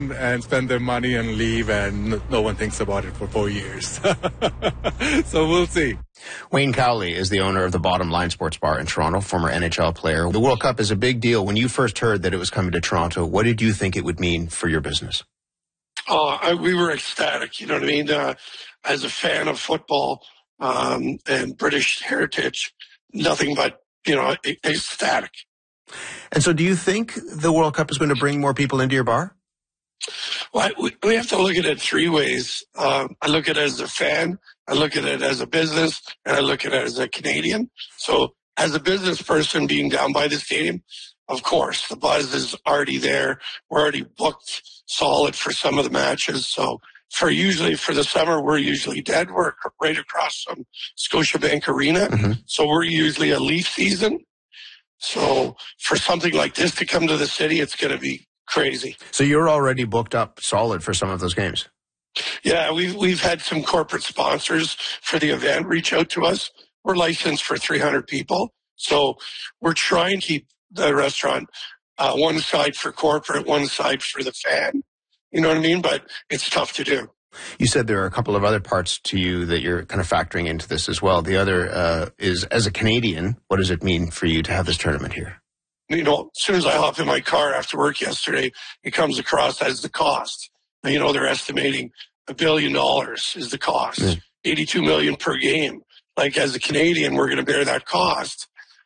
and spend their money and leave, and no one thinks about it for 4 years. So we'll see. Wayne Cowley is the owner of the Bottom Line Sports Bar in Toronto, former NHL player. The World Cup is a big deal. When you first heard that it was coming to Toronto, what did you think it would mean for your business? We were ecstatic, you know what I mean? As a fan of football and British heritage, nothing but, ecstatic. And so do you think the World Cup is going to bring more people into your bar? Well, we have to look at it three ways. I look at it as a fan, I look at it as a business, and I look at it as a Canadian. So as a business person being down by the stadium, of course, the buzz is already there. We're already booked solid for some of the matches. So for the summer, we're usually dead. We're right across from Scotiabank Arena. Mm-hmm. So we're usually a Leaf season. So for something like this to come to the city, it's going to be crazy. So you're already booked up solid for some of those games? Yeah, we've had some corporate sponsors for the event reach out to us. We're licensed for 300 people. So we're trying to keep the restaurant one side for corporate, one side for the fan. You know what I mean? But it's tough to do. You said there are a couple of other parts to you that you're kind of factoring into this as well. The other is, as a Canadian, what does it mean for you to have this tournament here? As soon as I hop in my car after work yesterday, it comes across as the cost. They're estimating $1 billion is the cost, 82 million per game. Like, as a Canadian, we're going to bear that cost.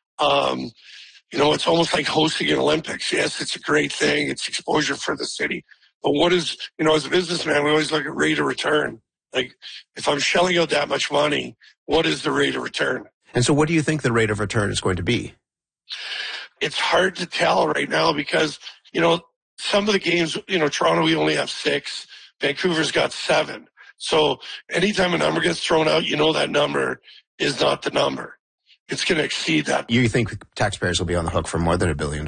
It's almost like hosting an Olympics. Yes, it's a great thing. It's exposure for the city. But what is, as a businessman, we always look at rate of return. Like, if I'm shelling out that much money, what is the rate of return? And so what do you think the rate of return is going to be? It's hard to tell right now because, some of the games, Toronto, we only have 6. Vancouver's got 7. So anytime a number gets thrown out, that number is not the number. It's going to exceed that. You think taxpayers will be on the hook for more than $1 billion?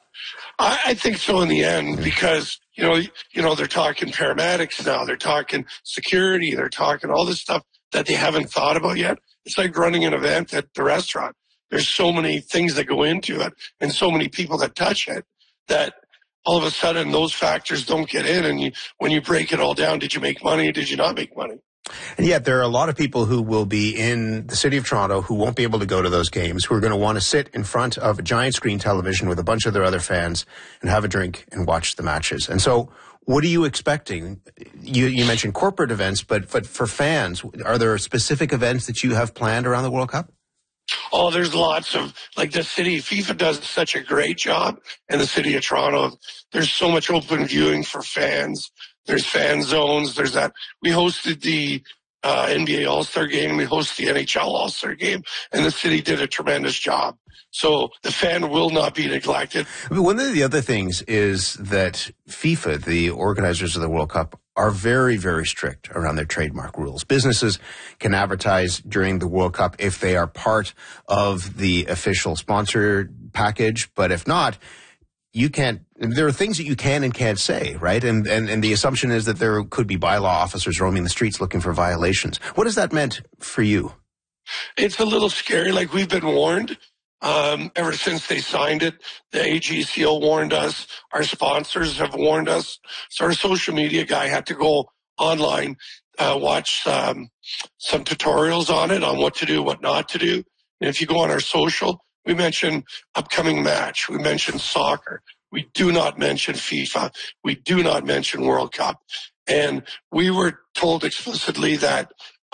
I think so in the end because, they're talking paramedics now. They're talking security. They're talking all this stuff that they haven't thought about yet. It's like running an event at the restaurant. There's so many things that go into it and so many people that touch it that all of a sudden those factors don't get in. And when you break it all down, did you make money or did you not make money? And yet there are a lot of people who will be in the city of Toronto who won't be able to go to those games, who are going to want to sit in front of a giant screen television with a bunch of their other fans and have a drink and watch the matches. And so what are you expecting? You mentioned corporate events, but for fans, are there specific events that you have planned around the World Cup? Oh, there's lots of, like the city, FIFA does such a great job in the city of Toronto. There's so much open viewing for fans. There's fan zones. There's that. We hosted the NBA All-Star game. We hosted the NHL All-Star game, and the city did a tremendous job. So the fan will not be neglected. One of the other things is that FIFA, the organizers of the World Cup, are very, very strict around their trademark rules. Businesses can advertise during the World Cup if they are part of the official sponsor package, but if not, you can't. There are things that you can and can't say, right? And the assumption is that there could be bylaw officers roaming the streets looking for violations. What has that meant for you? It's a little scary. Like, we've been warned. Ever since they signed it, the AGCO warned us. Our sponsors have warned us. So our social media guy had to go online, watch some tutorials on it, on what to do, what not to do. And if you go on our social, we mention upcoming match. We mention soccer. We do not mention FIFA. We do not mention World Cup. And we were told explicitly that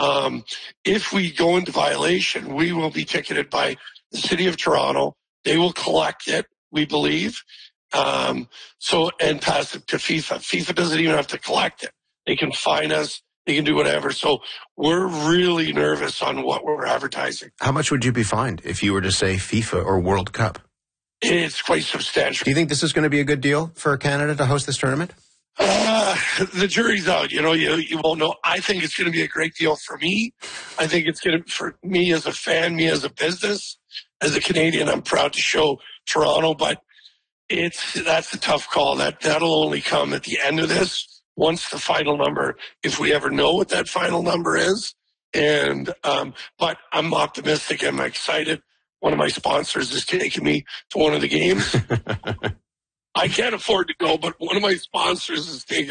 if we go into violation, we will be ticketed by the city of Toronto. They will collect it, we believe, and pass it to FIFA. FIFA doesn't even have to collect it. They can fine us. They can do whatever. So we're really nervous on what we're advertising. How much would you be fined if you were to say FIFA or World Cup? It's quite substantial. Do you think this is going to be a good deal for Canada to host this tournament? The jury's out. You won't know. I think it's going to be a great deal for me. I think it's going to, for me as a fan, me as a business, as a Canadian, I'm proud to show Toronto, but that's a tough call. That'll only come at the end of this, once the final number, if we ever know what that final number is. And, but I'm optimistic. I'm excited. One of my sponsors is taking me to one of the games. I can't afford to go, but one of my sponsors is taking